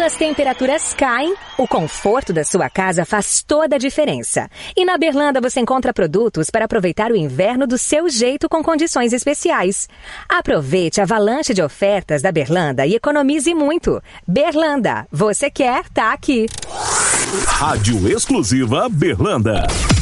as temperaturas caem, o conforto da sua casa faz toda a diferença. E na Berlanda você encontra produtos para aproveitar o inverno do seu jeito com condições especiais. Aproveite a avalanche de ofertas da Berlanda e economize muito. Berlanda, você quer, tá aqui. Rádio exclusiva Berlanda.